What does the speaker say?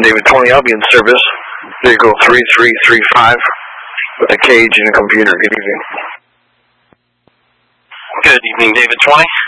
David 20, I'll be in service. Vehicle 3335 with a cage and a computer. Good evening. Good evening, David 20.